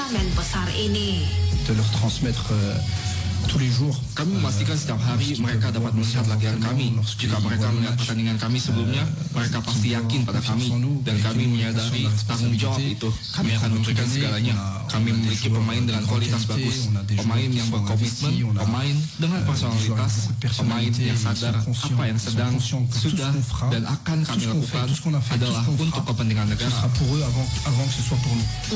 turnamen besar ini. De leur transmettre tous les jours. Kami memastikan setiap hari mereka dapat melihat latihan kami. Jika mereka melihat pertandingan kami sebelumnya, mereka pasti yakin pada kami. Dan kami menyadari tanggung jawab itu. Kami akan memberikan segalanya. Kami memiliki pemain dengan kualitas bagus, pemain yang berkomitmen, pemain dengan personalitas, pemain yang sadar apa yang sedang, sudah, dan akan kami lakukan adalah untuk kepentingan negara.